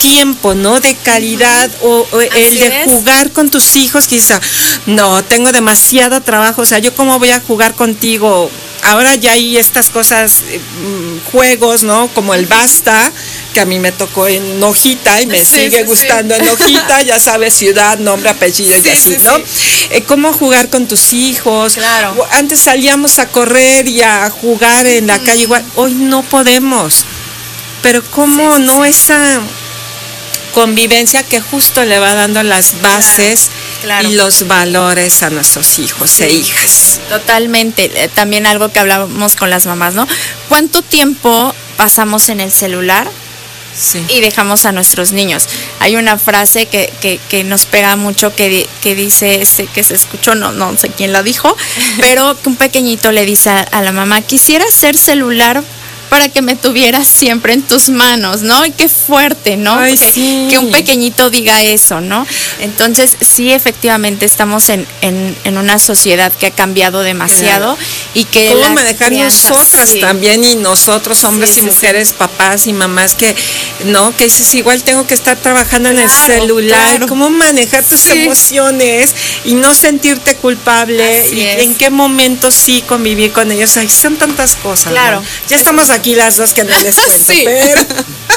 tiempo, ¿no? De calidad, o el de jugar con tus hijos, quizá, no, tengo demasiado trabajo, o sea, ¿yo cómo voy a jugar contigo? Ahora ya hay estas cosas, juegos, ¿no? Como el Basta, que a mí me tocó en hojita y me sigue gustando en hojita, ya sabes, ciudad, nombre, apellido y así, ¿no? ¿Cómo jugar con tus hijos? Claro. Antes salíamos a correr y a jugar en la calle igual, hoy no podemos. Pero cómo no esa convivencia que justo le va dando las bases y los valores a nuestros hijos e hijas. Totalmente. También algo que hablamos con las mamás, ¿no? ¿Cuánto tiempo pasamos en el celular y dejamos a nuestros niños? Hay una frase que nos pega mucho que dice, que se escuchó, no sé quién la dijo, pero que un pequeñito le dice a la mamá: quisiera ser celular para que me tuvieras siempre en tus manos, ¿no? Y qué fuerte, ¿no? Ay, sí. Que un pequeñito diga eso, ¿no? Entonces, sí, efectivamente estamos en una sociedad que ha cambiado demasiado y que ¿cómo manejar nosotras también, y nosotros, hombres y mujeres, papás y mamás, que, ¿no? Que dices, igual tengo que estar trabajando en el celular, ¿cómo manejar tus emociones y no sentirte culpable? Y en qué momento sí convivir con ellos. Ay, son tantas cosas, ¿no? Ya estamos aquí las dos que no les cuento,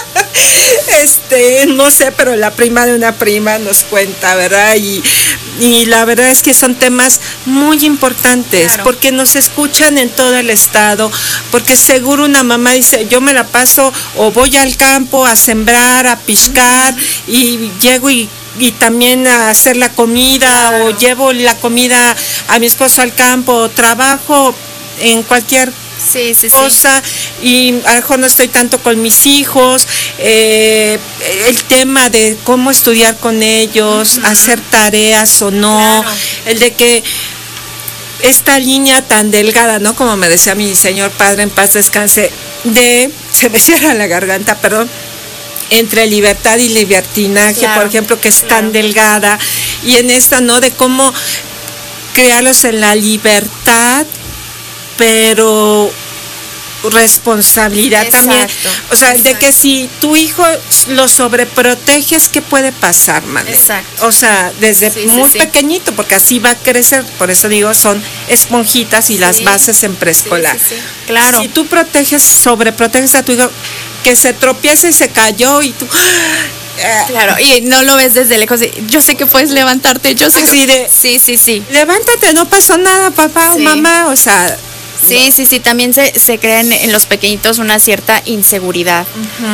pero no sé, pero la prima de una prima nos cuenta, ¿verdad? Y la verdad es que son temas muy importantes, porque nos escuchan en todo el estado, porque seguro una mamá dice, yo me la paso o voy al campo a sembrar, a piscar, y llego y también a hacer la comida, o llevo la comida a mi esposo al campo, o trabajo en cualquier cosa, y a lo mejor no estoy tanto con mis hijos. El tema de cómo estudiar con ellos, hacer tareas o no, el de que esta línea tan delgada, ¿no? Como me decía mi señor padre, en paz descanse, se me cierra la garganta, perdón, entre libertad y libertinaje, por ejemplo, que es tan delgada, y en esta, ¿no? De cómo crearlos en la libertad, pero responsabilidad también. O sea, de que si tu hijo lo sobreproteges, ¿qué puede pasar, man? O sea, desde muy pequeñito, porque así va a crecer. Por eso digo, son esponjitas y las bases en preescolar. Claro. Si tú sobreproteges a tu hijo, que se tropieza y se cayó y tú... Claro, y no lo ves desde lejos. Yo sé que puedes levantarte, yo sé que... Sí. Levántate, no pasó nada, papá o mamá, o sea... Sí, también se crea en los pequeñitos una cierta inseguridad,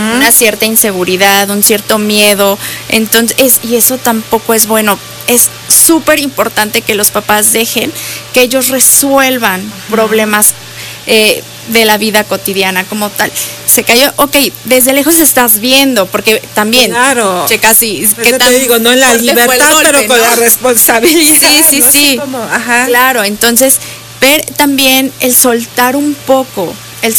un cierto miedo, entonces, y eso tampoco es bueno. Es súper importante que los papás dejen que ellos resuelvan problemas de la vida cotidiana como tal. Se cayó, ok, desde lejos estás viendo, porque también, checa si... Pues te digo, no en la libertad, golpe, pero con la responsabilidad. Sí. Claro, entonces... ver también el soltar un poco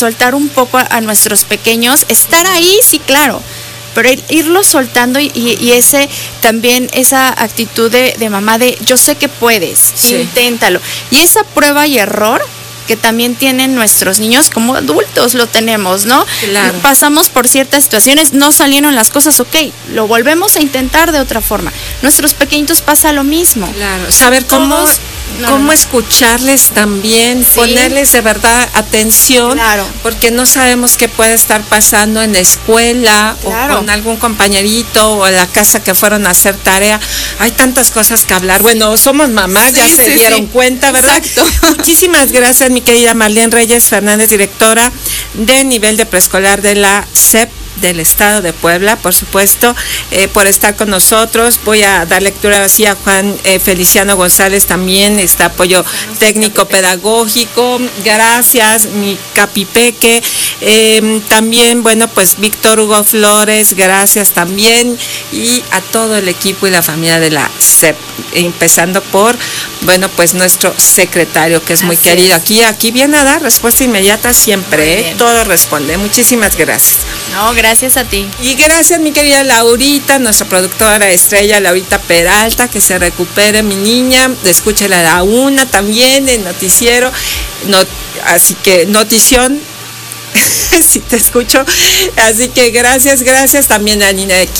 a nuestros pequeños, estar ahí, sí, claro, pero irlo soltando y ese también esa actitud de mamá de yo sé que puedes, inténtalo. Y esa prueba y error que también tienen nuestros niños, como adultos lo tenemos, ¿no? Claro. Pasamos por ciertas situaciones, no salieron las cosas, ok, lo volvemos a intentar de otra forma. Nuestros pequeñitos pasa lo mismo. Claro, saber cómo escucharles también, ponerles de verdad atención, porque no sabemos qué puede estar pasando en la escuela o con algún compañerito o en la casa que fueron a hacer tarea. Hay tantas cosas que hablar. Bueno, somos mamás, ya se dieron cuenta, ¿verdad? Exacto. Muchísimas gracias, mi querida Marlene Reyes Fernández, directora de nivel de preescolar de la SEP del Estado de Puebla, por supuesto, por estar con nosotros. Voy a dar lectura así a Juan Feliciano González también, está apoyo técnico pedagógico. Gracias, mi Capipeque. También, bueno, pues Víctor Hugo Flores, gracias también. Y a todo el equipo y la familia de la SEP, empezando por, bueno, pues nuestro secretario, que es muy querido. Aquí viene a dar respuesta inmediata siempre, todo responde. Muchísimas gracias. No, gracias a ti. Y gracias, mi querida Laurita, nuestra productora estrella, Laurita Peralta, que se recupere, mi niña. Escúchela a la una también, el noticiero. Así que, notición, si te escucho. Así que gracias también a Nina de